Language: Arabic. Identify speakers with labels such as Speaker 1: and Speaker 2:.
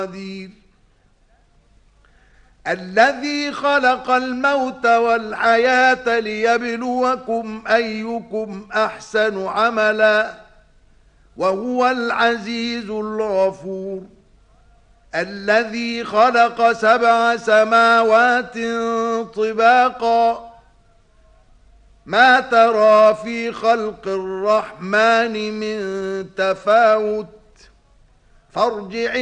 Speaker 1: الذي خلق الموت والحياة ليبلوكم أيكم أحسن عملا وهو العزيز الغفور الذي خلق 7 سماوات طباقا ما ترى في خلق الرحمن من تفاوت فارجع